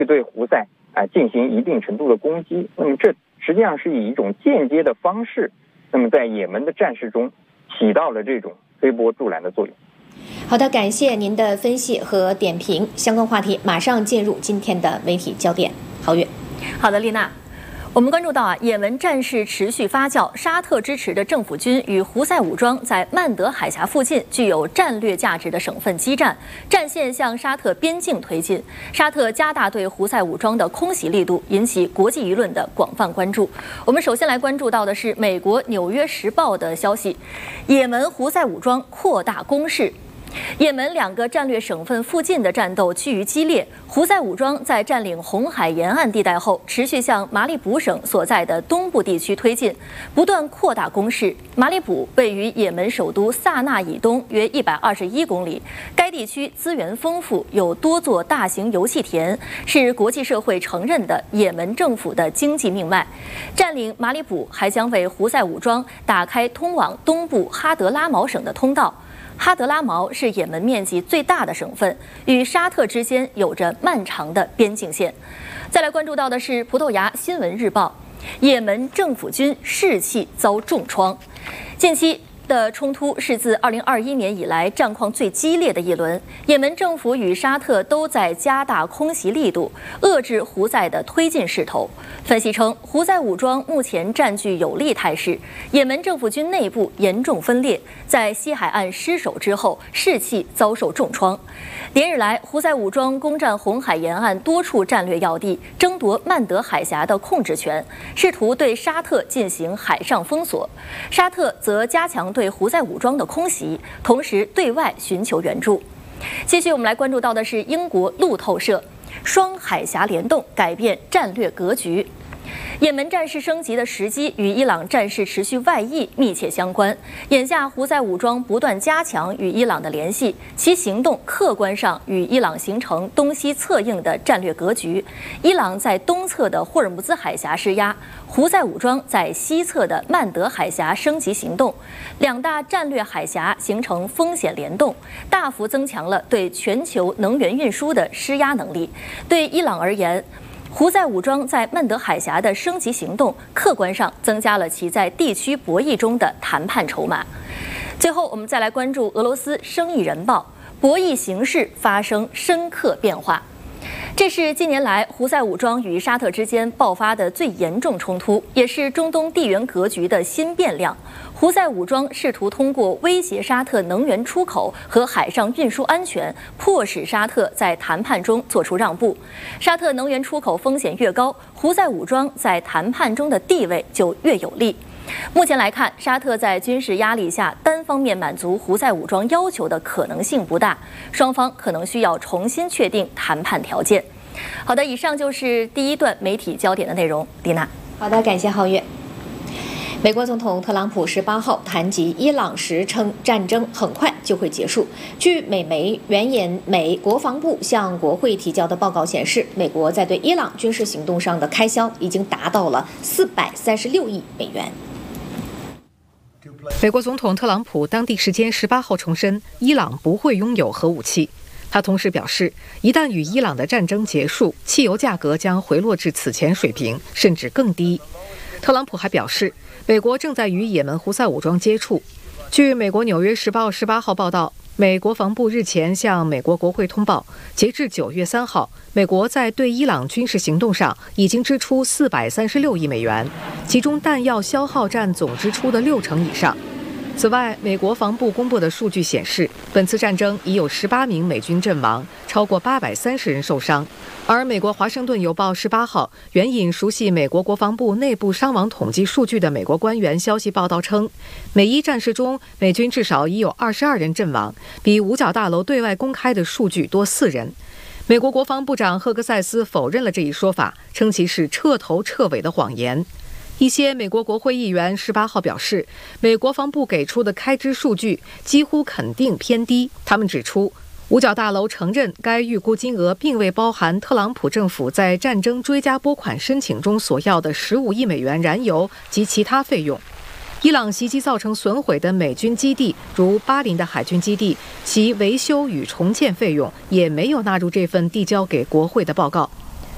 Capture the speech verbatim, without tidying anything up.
对胡塞啊进行一定程度的攻击。那么这实际上是以一种间接的方式，那么在也门的战事中起到了这种推波助澜的作用。 好的，感谢您的分析和点评。相关话题马上进入今天的媒体焦点。郝月， 好的，丽娜。我们关注到啊，也门战事持续发酵，沙特支持的政府军与胡塞武装在曼德海峡附近具有战略价值的省份激战，战线向沙特边境推进。沙特加大对胡塞武装的空袭力度，引起国际舆论的广泛关注。我们首先来关注到的是美国《纽约时报》的消息：也门胡塞武装扩大攻势。也门两个战略省份附近的战斗趋于激烈，胡塞武装在占领红海沿岸地带后，持续向马里卜省所在的东部地区推进，不断扩大攻势。马里卜位于也门首都萨那以东约一百二十一公里，该地区资源丰富，有多座大型油气田，是国际社会承认的也门政府的经济命脉。占领马里卜还将为胡塞武装打开通往东部哈德拉毛省的通道。哈德拉毛是也门面积最大的省份，与沙特之间有着漫长的边境线。再来关注到的是葡萄牙新闻日报，也门政府军士气遭重创。近期的冲突是自二零二一年以来战况最激烈的一轮，也门政府与沙特都在加大空袭力度，遏制胡塞的推进势头。分析称，胡塞武装目前占据有利态势，也门政府军内部严重分裂，在西海岸失守之后，士气遭受重创。连日来，胡塞武装攻占红海沿岸多处战略要地，争夺曼德海峡的控制权，试图对沙特进行海上封锁。沙特则加强对胡塞武装的空袭，同时对外寻求援助。继续，我们来关注到的是英国路透社，双海峡联动改变战略格局。也门战事升级的时机与伊朗战事持续外溢密切相关。眼下，胡塞武装不断加强与伊朗的联系，其行动客观上与伊朗形成东西策应的战略格局。伊朗在东侧的霍尔木兹海峡施压，胡塞武装在西侧的曼德海峡升级行动，两大战略海峡形成风险联动，大幅增强了对全球能源运输的施压能力。对伊朗而言，胡塞武装在曼德海峡的升级行动，客观上增加了其在地区博弈中的谈判筹码。最后，我们再来关注俄罗斯《生意人报》，博弈形势发生深刻变化。这是近年来胡塞武装与沙特之间爆发的最严重冲突，也是中东地缘格局的新变量。胡塞武装试图通过威胁沙特能源出口和海上运输安全，迫使沙特在谈判中做出让步。沙特能源出口风险越高，胡塞武装在谈判中的地位就越有利。目前来看，沙特在军事压力下单方面满足胡塞武装要求的可能性不大，双方可能需要重新确定谈判条件。好的，以上就是第一段媒体焦点的内容。丽娜， 好的，感谢皓月。美国总统特朗普十八号谈及伊朗时称，战争很快就会结束。据美媒援引美国防部向国会提交的报告显示，美国在对伊朗军事行动上的开销已经达到了四百三十六亿美元。 美国总统特朗普当地时间十八号重申，伊朗不会拥有核武器。他同时表示，一旦与伊朗的战争结束，汽油价格将回落至此前水平，甚至更低。特朗普还表示，美国正在与也门胡塞武装接触。据美国《纽约时报》十八号报道，美国防部日前向美国国会通报，截至九月三号，美国在对伊朗军事行动上已经支出四百三十六亿美元，其中弹药消耗占总支出的六成以上。此外，美国防部公布的数据显示，本次战争已有十八名美军阵亡，超过八百三十人受伤。而美国《华盛顿邮报》十八号援引熟悉美国国防部内部伤亡统计数据的美国官员消息报道称，美伊战事中，美军至少已有二十二人阵亡，比五角大楼对外公开的数据多四人。美国国防部长赫格塞斯否认了这一说法，称其是彻头彻尾的谎言。一些美国国会议员十八号表示，美国防部给出的开支数据几乎肯定偏低。他们指出，五角大楼承认该预估金额并未包含特朗普政府在战争追加拨款申请中所要的十五亿美元燃油及其他费用。伊朗袭击造成损毁的美军基地，如巴林的海军基地，其维修与重建费用也没有纳入这份递交给国会的报告。